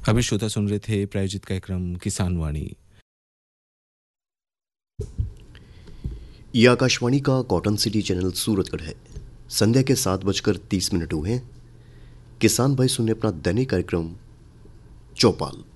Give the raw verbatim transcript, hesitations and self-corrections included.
अभी श्रोता सुन रहे थे प्रायोजित कार्यक्रम किसान वाणी। ये आकाशवाणी का कॉटन सिटी चैनल सूरतगढ़ है। संध्या के सात बजकर तीस मिनट हुए हैं। किसान भाई सुनने अपना दैनिक कार्यक्रम चौपाल।